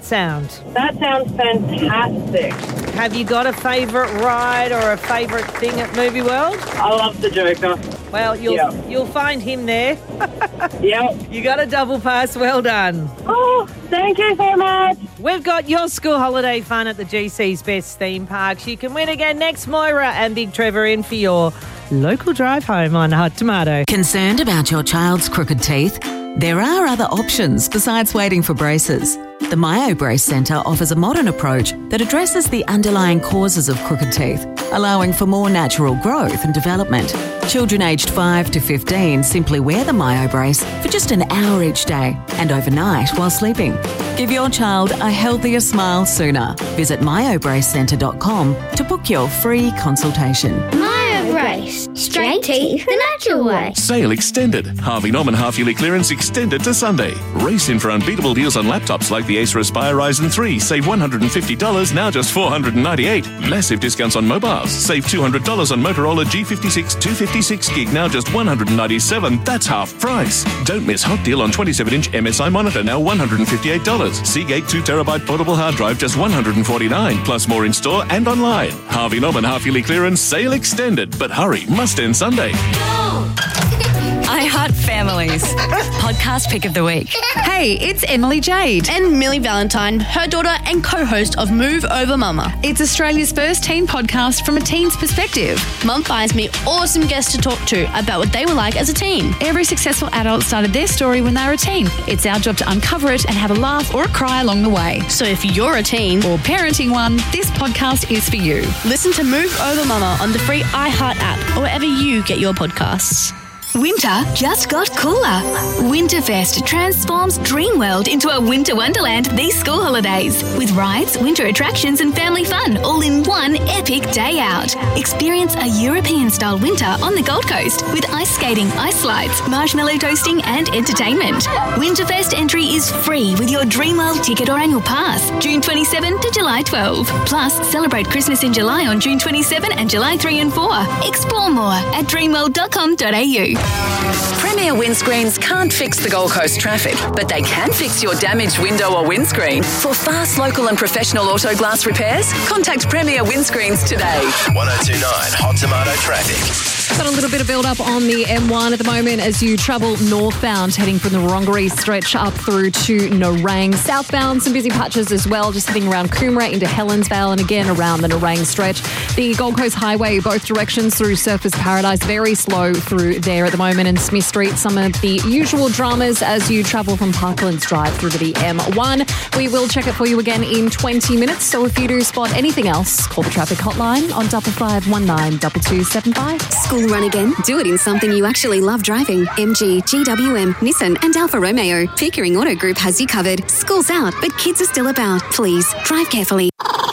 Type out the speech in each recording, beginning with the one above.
sound? That sounds fantastic. Have you got a favourite ride or a favourite thing at Movie World? I love the Joker. Well, you'll find him there. Yep. You got a double pass. Well done. Oh, thank you so much. We've got your school holiday fun at the GC's best theme parks. You can win again next, Moira and Big Trevor in for your local drive home on Hot Tomato. Concerned about your child's crooked teeth? There are other options besides waiting for braces. The MyoBrace Centre offers a modern approach that addresses the underlying causes of crooked teeth, allowing for more natural growth and development. Children aged 5 to 15 simply wear the MyoBrace for just an hour each day and overnight while sleeping. Give your child a healthier smile sooner. Visit myobracecentre.com to book your free consultation. MyoBrace. Straight teeth the natural way. Sale extended. Harvey Norman half-yearly clearance extended to Sunday. Race in for unbeatable deals on laptops like the Acer Aspire Ryzen 3. Save $150, now just $498. Massive discounts on mobiles. Save $200 on Motorola G56 256 gig, now just $197. That's half price. Don't miss hot deal on 27-inch MSI monitor, now $158. Seagate 2TB portable hard drive, just $149. Plus more in store and online. Harvey Norman half-yearly clearance, sale extended. But hurry, must end Sunday. I Heart Families. Podcast pick of the week. Hey, it's Emily Jade. And Millie Valentine, her daughter and co-host of Move Over Mama. It's Australia's first teen podcast from a teen's perspective. Mum finds me awesome guests to talk to about what they were like as a teen. Every successful adult started their story when they were a teen. It's our job to uncover it and have a laugh or a cry along the way. So if you're a teen or parenting one, this podcast is for you. Listen to Move Over Mama on the free iHeart app or wherever you get your podcasts. Winter just got cooler. Winterfest transforms Dreamworld into a winter wonderland these school holidays. With rides, winter attractions and family fun all in one epic day out. Experience a European-style winter on the Gold Coast with ice skating, ice slides, marshmallow toasting and entertainment. Winterfest entry is free with your Dreamworld ticket or annual pass, June 27 to July 12. Plus, celebrate Christmas in July on June 27 and July 3 and 4. Explore more at dreamworld.com.au. Premier Windscreens can't fix the Gold Coast traffic, but they can fix your damaged window or windscreen. For fast, local and professional auto glass repairs, contact Premier Windscreens today. 1029 Hot Tomato traffic. Got a little bit of build-up on the M1 at the moment as you travel northbound, heading from the Wurundjeri stretch up through to Nerang. Southbound, some busy patches as well, just heading around Coomera into Helensvale and again around the Nerang stretch. The Gold Coast Highway, both directions through Surfers Paradise, very slow through there at the moment. And Smith Street, some of the usual dramas as you travel from Parklands Drive through to the M1. We will check it for you again in 20 minutes. So if you do spot anything else, call the traffic hotline on 5519 2275. School run again? Do it in something you actually love driving. MG, GWM, Nissan and Alfa Romeo. Pickering Auto Group has you covered. School's out, but kids are still about. Please, drive carefully.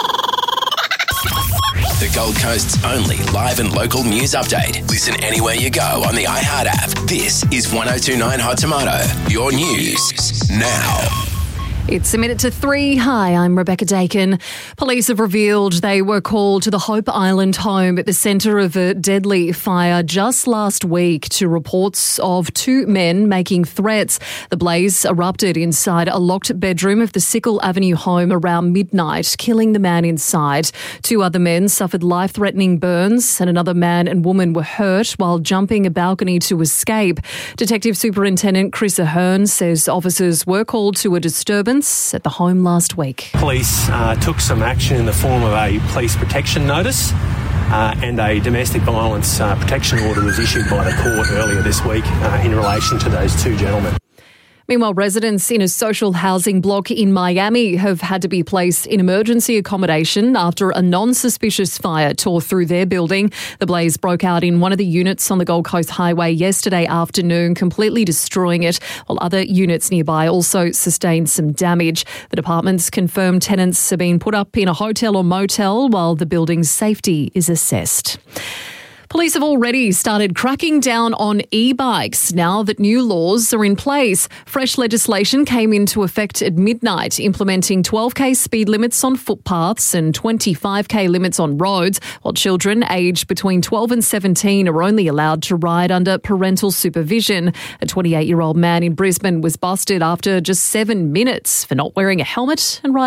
The Gold Coast's only live and local news update. Listen anywhere you go on the iHeart app. This is 1029 Hot Tomato. Your news now. It's a minute to 3. Hi, I'm Rebecca Dakin. Police have revealed they were called to the Hope Island home at the centre of a deadly fire just last week to reports of 2 men making threats. The blaze erupted inside a locked bedroom of the Sickle Avenue home around midnight, killing the man inside. 2 other men suffered life-threatening burns and another man and woman were hurt while jumping a balcony to escape. Detective Superintendent Chris Ahern says officers were called to a disturbance at the home last week. Police took some action in the form of a police protection notice and a domestic violence protection order was issued by the court earlier this week in relation to those 2 gentlemen. Meanwhile, residents in a social housing block in Miami have had to be placed in emergency accommodation after a non-suspicious fire tore through their building. The blaze broke out in one of the units on the Gold Coast Highway yesterday afternoon, completely destroying it, while other units nearby also sustained some damage. The department's confirmed tenants have been put up in a hotel or motel while the building's safety is assessed. Police have already started cracking down on e-bikes now that new laws are in place. Fresh legislation came into effect at midnight, implementing 12k speed limits on footpaths and 25k limits on roads, while children aged between 12 and 17 are only allowed to ride under parental supervision. A 28-year-old man in Brisbane was busted after just 7 minutes for not wearing a helmet and riding